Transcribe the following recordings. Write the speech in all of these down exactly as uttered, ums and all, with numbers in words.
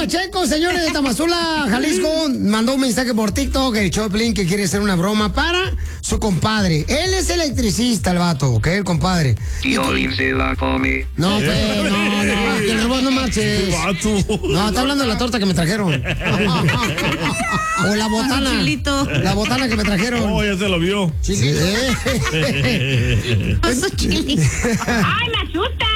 Pacheco, señores de Tamazula, Jalisco, mandó un mensaje por TikTok, el Choplin, que quiere hacer una broma para su compadre. Él es electricista, el vato, ¿ok? El compadre. Piolín se la come. No, pues, no, no, que el robot no marches. No, está hablando de la torta que me trajeron. O la botana. Chilito. La botana que me trajeron. Oh, ya se lo vio. Sí, sí. Oso chili. ¡Ay, me asustas!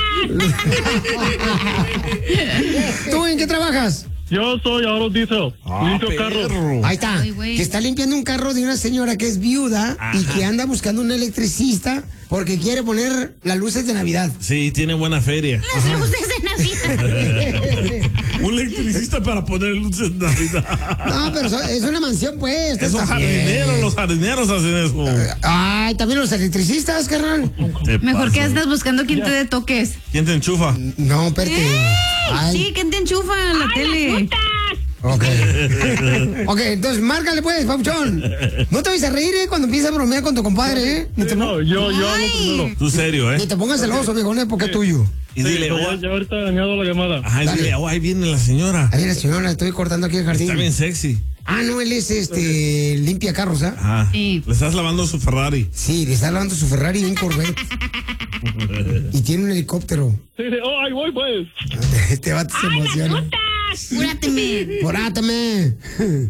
¿Tú en qué trabajas? Yo soy Aro Diesel, Ah, limpio perro. carros. Ahí está. Ay, güey. Que está limpiando un carro de una señora que es viuda y que anda buscando un electricista porque quiere poner las luces de Navidad. Sí, tiene buena feria. Las luces de Navidad. Un electricista para poner luces de Navidad. No, pero so- es una mansión, pues. Esos Está bien. jardineros, los jardineros hacen eso. Ay, también los electricistas, carnal. Te Mejor pasa. que andas buscando quien te dé toques. ¿Quién te enchufa? No, espérate. Ay, Sí, ¿quién te enchufa en la tele? ok. Ok, entonces márcale pues, Pauchón. No te vayas a reír, eh, cuando empiezas a bromear con tu compadre, ¿eh? Ni te, Sí, no, yo, yo hablo Ay. primero. Tú serio, ni ¿eh? te pongas celoso, viejo, ¿eh? Porque es tuyo. Y Sí, dile, ya, oh, ya ahorita he dañado la llamada. ajá, y Dale. dile, oh, ahí viene la señora. Ahí la señora, estoy cortando aquí el jardín. Está bien sexy. Ah, no, él es este limpia carros, ¿ah? Ajá. Sí. Le estás lavando su Ferrari. Sí, le está lavando su Ferrari y un Corvette. Y tiene un helicóptero. Sí, sí, oh, ahí voy pues. Este vato se emociona. Apúrateme. Porátame.